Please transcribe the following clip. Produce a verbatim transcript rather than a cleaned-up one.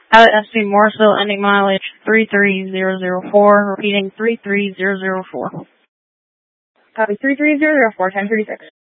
Pilot S P Morrisville, ending mileage three three zero zero four, repeating three three zero zero four. Copy three three zero zero four, ten thirty-six.